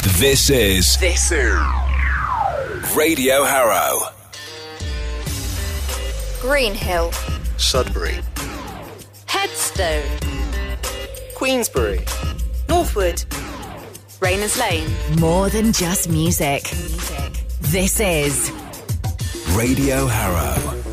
This is Radio Harrow. Greenhill, Sudbury, Headstone, Queensbury, Northwood, Rayners Lane. More than just music. This is Radio Harrow.